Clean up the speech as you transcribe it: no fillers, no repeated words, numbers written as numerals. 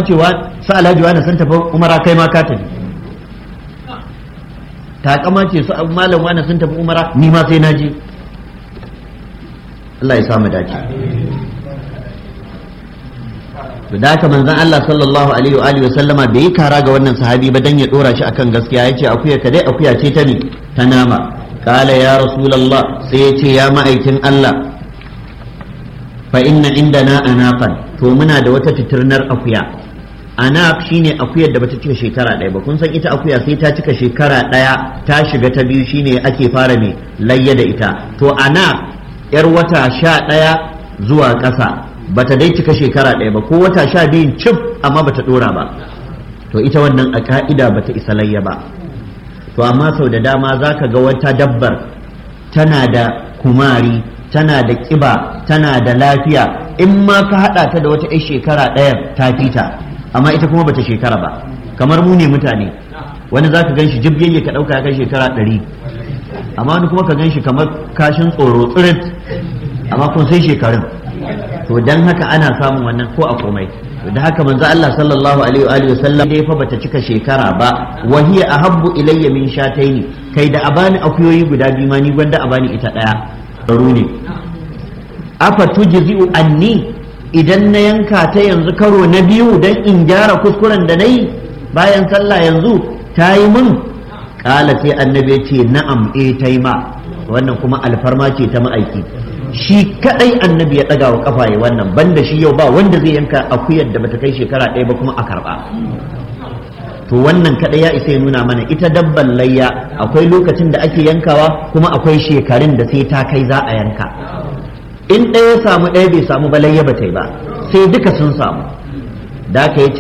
cewa su alhaji wani sun tafi umara kai ma ka tafi, takama ce su malam wani sun tafi umara ni ma sai na je. Allah ya samu dace. Da haka manzon Allah sallallahu alaihi wa alihi wa sallama bai yi kara ga wannan sahabi ba dan ya dora shi akan gaskiya, yace akuya ka dai akuya ce ta ne ta nama. Kala ya rasulullah, sai yace ya ma'aikin Allah, fa inna indana anaqan, to muna da wata titirnar akuya. Anaq shine akuyar da bata cika shekara ɗaya ba, kun san ita akuya sai ta cika shekara ɗaya ta shiga ta biyu shine ake fara mai layya da ita. To anaq yar wata 11 zuwa ƙasa bata dai cika shekara ɗaya ba, ko wata 12 cif amma bata dora ba, to ita wannan a ka'ida bata isa layya ba. To amma sau da dama zaka ga wata dabbar tana da kumari, tana da kiba, tana da lafiya, in ma ka hada ta da wata 'yar shekara ɗaya ta fita, amma ita kuma bata shekara ba. Kamar mu ne mutane, wani zaka gan shi jibgege ka dauka ya kai shekara 100, amma wani kuma ka gan shi kamar kashin tsoro tsirit, amma kun sai shekarun. To dan haka ana samun wannan ko a komai. To da haka manzo Allah sallallahu alaihi wa sallam dai fa bata cika shekara ba, wa hiya ahabbu ilayya min shataini, kai da abani akuyoyi guda biyu ma ni gwanda abani ita daya. Tsaro ne. Afa tujzi'u anni, idan na yanka ta yanzu karo na biyu dan in gyara kuskuren da nayi bayan sallah yanzu ta yi mun? Kala sai annabi ya ce na'am tayi ma. Wannan kuma alfarma ce ta ma'aiki, shi kadai annabi ya daga wa kafa ya wannan, banda shi yau ba wanda zai yanka akuyar da bata kai shekara ɗaya ba kuma a karba. To wannan kadai ya isa ya nuna mana ita dabban layya akwai lokacin da ake yankawa, kuma akwai shekarun da sai ta kai za a yanka. In ɗaya samu ɗaya bai samu ba layya ba ta yi ba, sai duka sun samu. Da aka